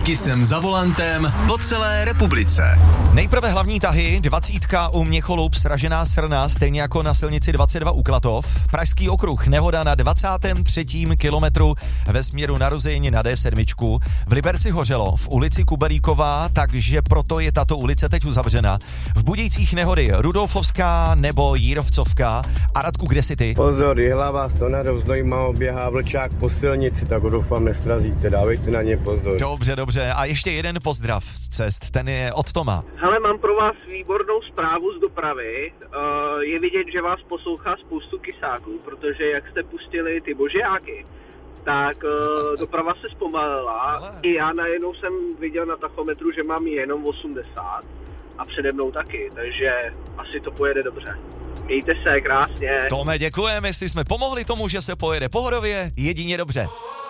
Jezdky sem za volantem po celé republice. Nejprve hlavní tahy, 20 u Měcholup sražená Srna, stejně jako na silnici 22 u Klatov. Pražský okruh, nehoda na 23. kilometru ve směru na Rozejně na D7. V Liberci hořelo, v ulici Kuberíková, takže proto je tato ulice teď uzavřena. V Budějcích nehody Rudolfovská nebo Jírovcovka. A Radku, kde jsi ty? Pozor, Jihlava, Stonarov, Znojma, běhá vlčák po silnici, tak ho doufám nestrazíte, dávejte na ně pozor. Dobře. A ještě jeden pozdrav z cest, ten je od Toma. Hele, mám pro vás výbornou zprávu z dopravy. Je vidět, že vás poslouchá spoustu kysáků, protože jak jste pustili ty božáky, tak doprava se zpomalila. I já najednou jsem viděl na tachometru, že mám jenom 80 a přede mnou taky, takže asi to pojede dobře. Mějte se krásně. Tome, děkujeme, jestli jsme pomohli tomu, že se pojede pohodově, jedině dobře.